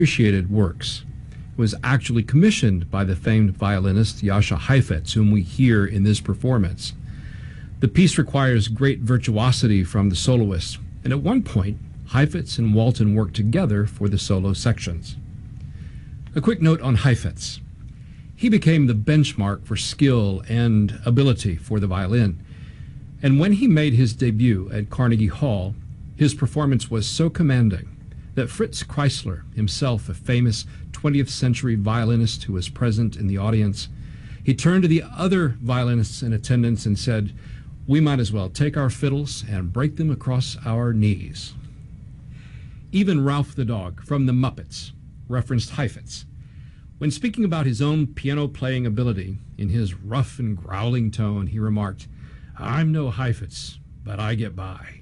appreciated works. It was actually commissioned by the famed violinist Jascha Heifetz, whom we hear in this performance. The piece requires great virtuosity from the soloist, and at one point, Heifetz and Walton worked together for the solo sections. A quick note on Heifetz. He became the benchmark for skill and ability for the violin, and when he made his debut at Carnegie Hall, his performance was so commanding that Fritz Kreisler, himself a famous 20th century violinist who was present in the audience, he turned to the other violinists in attendance and said, "We might as well take our fiddles and break them across our knees." Even Ralph the dog from the Muppets referenced Heifetz. When speaking about his own piano playing ability, in his rough and growling tone, he remarked, "I'm no Heifetz, but I get by."